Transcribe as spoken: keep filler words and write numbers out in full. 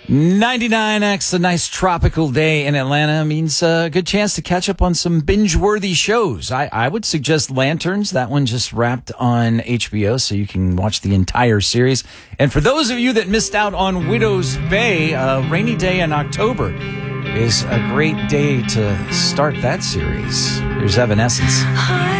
ninety-nine X, a nice tropical day in Atlanta, means a good chance to catch up on some binge-worthy shows. I, I would suggest Lanterns. That one just wrapped on H B O, so you can watch the entire series. And for those of you that missed out on Widow's Bay, a rainy day in October is a great day to start that series. Here's Evanescence.